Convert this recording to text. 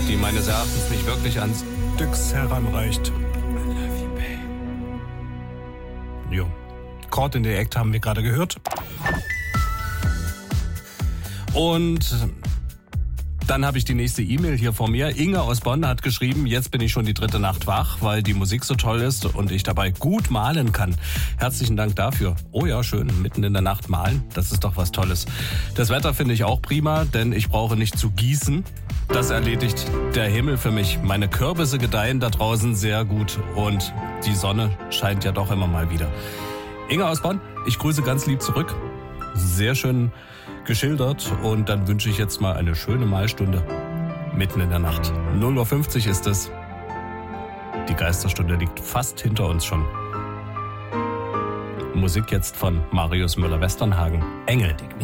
die meines Erachtens nicht wirklich ans Dix heranreicht. Jo. Caught in the Act haben wir gerade gehört. Und dann habe ich die nächste E-Mail hier vor mir. Inge aus Bonn hat geschrieben, jetzt bin ich schon die 3. Nacht wach, weil die Musik so toll ist und ich dabei gut malen kann. Herzlichen Dank dafür. Oh ja, schön, mitten in der Nacht malen, das ist doch was Tolles. Das Wetter finde ich auch prima, denn ich brauche nicht zu gießen. Das erledigt der Himmel für mich. Meine Kürbisse gedeihen da draußen sehr gut und die Sonne scheint ja doch immer mal wieder. Inge aus Bonn, ich grüße ganz lieb zurück. Sehr schön geschildert und dann wünsche ich jetzt mal eine schöne Malstunde mitten in der Nacht. 0:50 Uhr ist es. Die Geisterstunde liegt fast hinter uns schon. Musik jetzt von Marius Müller-Westernhagen. Engel.